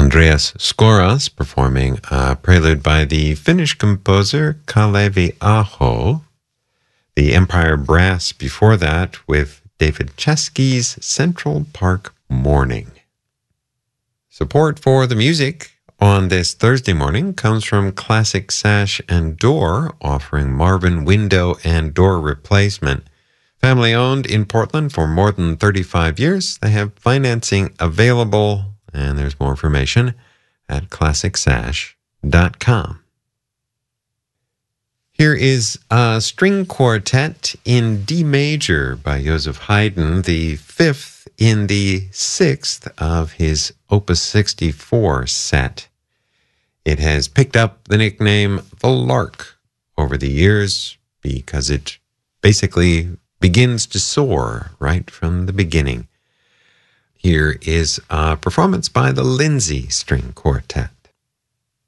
Andreas Skoras performing a prelude by the Finnish composer Kalevi Aho. The Empire Brass before that with David Chesky's Central Park Morning. Support for the music on this Thursday morning comes from Classic Sash and Door, offering Marvin window and door replacement. Family owned in Portland for more than 35 years. They have financing available, and there's more information at classicsash.com. Here is a string quartet in D major by Joseph Haydn, the fifth in the sixth of his Opus 64 set. It has picked up the nickname The Lark over the years because it basically begins to soar right from the beginning. Here is a performance by the Lindsay String Quartet.